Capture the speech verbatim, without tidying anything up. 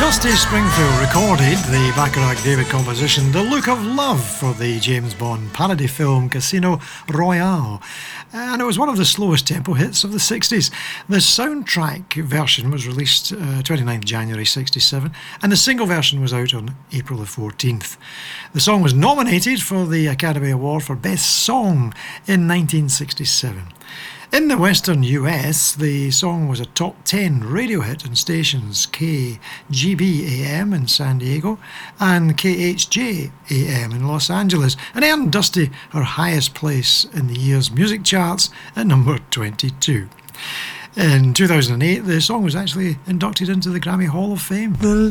Dusty Springfield recorded the Bacharach David composition The Look of Love for the James Bond parody film Casino Royale, and it was one of the slowest tempo hits of the sixties. The soundtrack version was released uh, twenty-ninth of January sixty-seven, and the single version was out on April the fourteenth. The song was nominated for the Academy Award for Best Song in nineteen sixty-seven. In the western U S, the song was a top ten radio hit on stations K G B A M in San Diego and K H J A M in Los Angeles, and earned Dusty her highest place in the year's music charts at number twenty-two. In two thousand eight, the song was actually inducted into the Grammy Hall of Fame.